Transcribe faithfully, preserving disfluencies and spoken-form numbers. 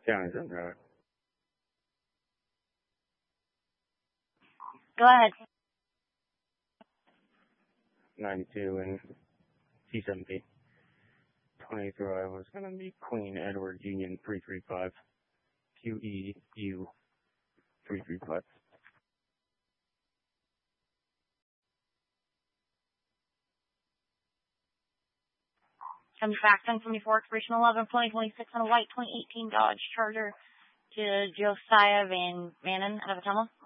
Johnson Road. Go ahead. ninety-two and T seven P. twenty-three was going to be Queen Edward Union three three five. Q E U three three five. Comes back ten twenty-four, expiration eleven twenty twenty-six on a white twenty eighteen Dodge Charger to Josiah Van Manen out of Atoma.